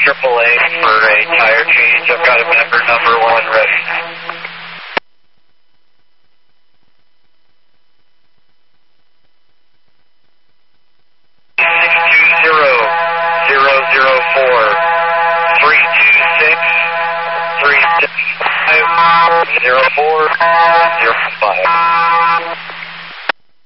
AAA for a tire change. I've got a member number 1 ready. Zero 4 0 5.